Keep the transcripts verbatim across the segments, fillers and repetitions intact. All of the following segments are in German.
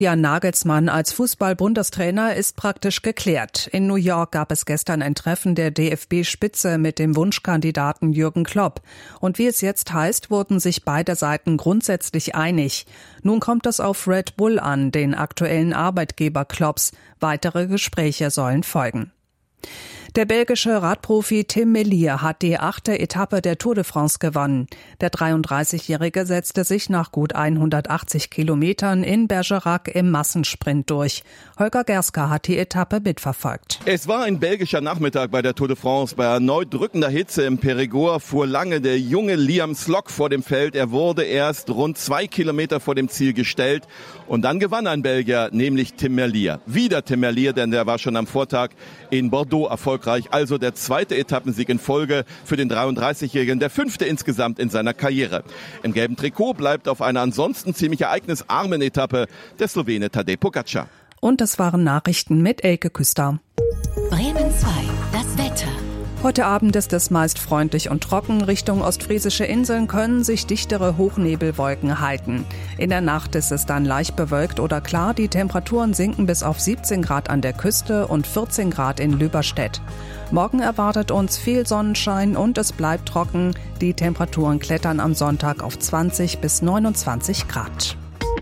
Julian Nagelsmann als Fußball-Bundestrainer ist praktisch geklärt. In New York gab es gestern ein Treffen der D F B-Spitze mit dem Wunschkandidaten Jürgen Klopp. Und wie es jetzt heißt, wurden sich beide Seiten grundsätzlich einig. Nun kommt es auf Red Bull an, den aktuellen Arbeitgeber Klopps. Weitere Gespräche sollen folgen. Der belgische Radprofi Tim Merlier hat die achte Etappe der Tour de France gewonnen. Der dreiunddreißigjährige setzte sich nach gut hundertachtzig Kilometern in Bergerac im Massensprint durch. Holger Gerska hat die Etappe mitverfolgt. Es war ein belgischer Nachmittag bei der Tour de France. Bei erneut drückender Hitze im Périgord fuhr lange der junge Liam Slock vor dem Feld. Er wurde erst rund zwei Kilometer vor dem Ziel gestellt. Und dann gewann ein Belgier, nämlich Tim Merlier. Wieder Tim Merlier, denn der war schon am Vortag in Bordeaux erfolgreich. Also der zweite Etappensieg in Folge für den dreiunddreißigjährigen, der fünfte insgesamt in seiner Karriere. Im gelben Trikot bleibt auf einer ansonsten ziemlich ereignisarmen Etappe der Slowene Tadej Pogačar. Und das waren Nachrichten mit Elke Küster. Bremen zwei, das Wetter. Heute Abend ist es meist freundlich und trocken. Richtung ostfriesische Inseln können sich dichtere Hochnebelwolken halten. In der Nacht ist es dann leicht bewölkt oder klar. Die Temperaturen sinken bis auf siebzehn Grad an der Küste und vierzehn Grad in Lüberstedt. Morgen erwartet uns viel Sonnenschein und es bleibt trocken. Die Temperaturen klettern am Sonntag auf zwanzig bis neunundzwanzig Grad.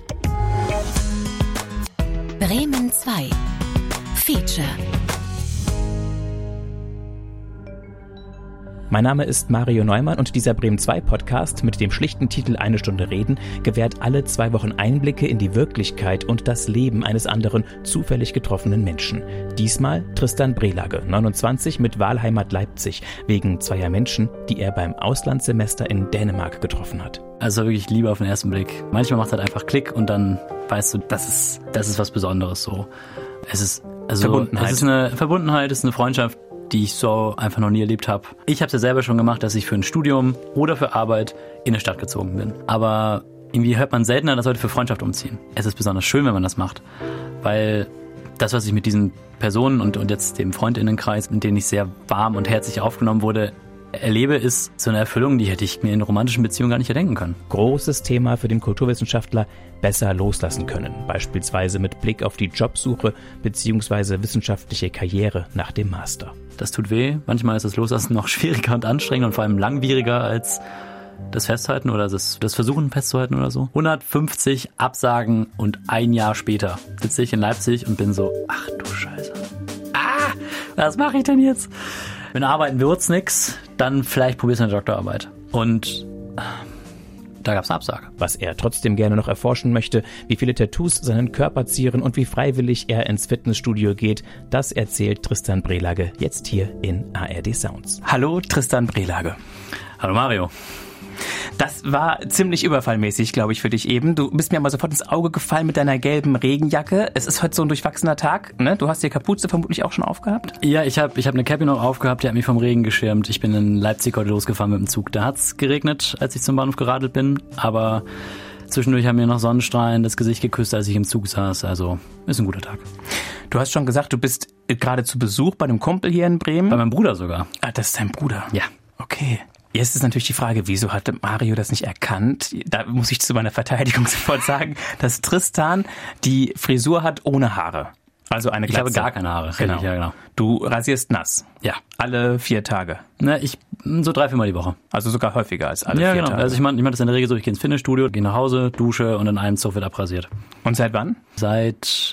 Bremen zwei Feature. Mein Name ist Mario Neumann und dieser Bremen zwei Podcast mit dem schlichten Titel Eine Stunde Reden gewährt alle zwei Wochen Einblicke in die Wirklichkeit und das Leben eines anderen zufällig getroffenen Menschen. Diesmal Tristan Brelage, neunundzwanzig, mit Wahlheimat Leipzig, wegen zweier Menschen, die er beim Auslandssemester in Dänemark getroffen hat. Also wirklich Liebe auf den ersten Blick. Manchmal macht es halt einfach Klick und dann weißt du, das ist, das ist was Besonderes so. Es ist, also, Verbundenheit. Es ist eine Verbundenheit, es ist eine Freundschaft, die ich so einfach noch nie erlebt habe. Ich habe es ja selber schon gemacht, dass ich für ein Studium oder für Arbeit in eine Stadt gezogen bin. Aber irgendwie hört man seltener, dass Leute für Freundschaft umziehen. Es ist besonders schön, wenn man das macht, weil das, was ich mit diesen Personen und, und jetzt dem Freundinnenkreis, mit denen ich sehr warm und herzlich aufgenommen wurde, erlebe, ist so eine Erfüllung, die hätte ich mir in romantischen Beziehungen gar nicht erdenken können. Großes Thema für den Kulturwissenschaftler, besser loslassen können. Beispielsweise mit Blick auf die Jobsuche bzw. wissenschaftliche Karriere nach dem Master. Das tut weh. Manchmal ist das Loslassen noch schwieriger und anstrengender und vor allem langwieriger als das Festhalten oder das, das Versuchen festzuhalten oder so. hundertfünfzig Absagen und ein Jahr später sitze ich in Leipzig und bin so, ach du Scheiße. Ah, was mache ich denn jetzt? Wenn arbeiten wird's nix, dann vielleicht probierst du eine Doktorarbeit. Und äh, da gab's eine Absage. Was er trotzdem gerne noch erforschen möchte, wie viele Tattoos seinen Körper zieren und wie freiwillig er ins Fitnessstudio geht, das erzählt Tristan Brelage jetzt hier in A R D Sounds. Hallo Tristan Brelage. Hallo Mario. Das war ziemlich überfallmäßig, glaube ich, für dich eben. Du bist mir aber sofort ins Auge gefallen mit deiner gelben Regenjacke. Es ist heute so ein durchwachsener Tag, ne? Du hast die Kapuze vermutlich auch schon aufgehabt? Ja, ich habe ich hab eine Cappy noch aufgehabt, die hat mich vom Regen geschirmt. Ich bin in Leipzig heute losgefahren mit dem Zug. Da hat's geregnet, als ich zum Bahnhof geradelt bin, aber zwischendurch haben mir noch Sonnenstrahlen das Gesicht geküsst, als ich im Zug saß. Also, ist ein guter Tag. Du hast schon gesagt, du bist gerade zu Besuch bei einem Kumpel hier in Bremen. Bei meinem Bruder sogar. Ah, das ist dein Bruder? Ja. Okay. Jetzt ist natürlich die Frage, wieso hatte Mario das nicht erkannt? Da muss ich zu meiner Verteidigung sofort sagen, dass Tristan die Frisur hat ohne Haare. Also eine Glatze. Ich habe gar keine Haare. Genau. Ich, ja, genau. Du rasierst nass. Ja. Alle vier Tage. Ne, ich so drei, viermal die Woche. Also sogar häufiger als alle ja, vier genau. Tage. Also ich meine, ich meine das in der Regel so, ich gehe ins Fitnessstudio, gehe nach Hause, dusche und in einem Zug wird abrasiert. Und seit wann? Seit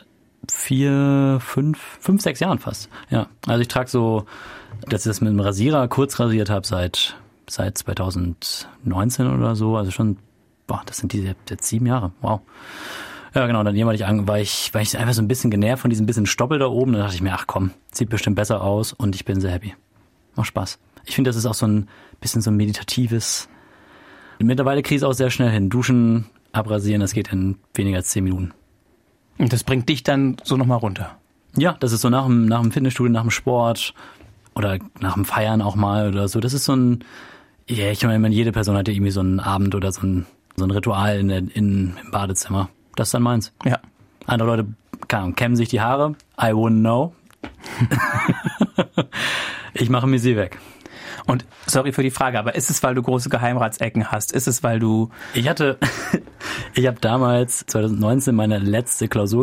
vier, fünf, fünf, sechs Jahren fast. Ja. Also ich trage so, dass ich das mit dem Rasierer kurz rasiert habe seit seit zweitausendneunzehn oder so, also schon, boah, das sind diese jetzt sieben Jahre, wow. Ja, genau, dann jemand, war ich, war ich einfach so ein bisschen genervt von diesem bisschen Stoppel da oben, dann dachte ich mir, ach komm, sieht bestimmt besser aus und ich bin sehr happy. Macht Spaß. Ich finde, das ist auch so ein bisschen so ein meditatives, mittlerweile kriege ich es auch sehr schnell hin, duschen, abrasieren, das geht in weniger als zehn Minuten. Und das bringt dich dann so nochmal runter? Ja, das ist so nach dem, nach dem Fitnessstudio, nach dem Sport oder nach dem Feiern auch mal oder so, das ist so ein, ja, ich meine, jede Person hat ja irgendwie so einen Abend oder so ein, so ein Ritual in der, in, im Badezimmer. Das ist dann meins. Ja. Andere Leute, keine Ahnung, kämmen sich die Haare. I wouldn't know. Ich mache mir sie weg. Und sorry für die Frage, aber ist es, weil du große Geheimratsecken hast? Ist es, weil du... Ich hatte, ich habe damals zwanzig neunzehn meine letzte Klausur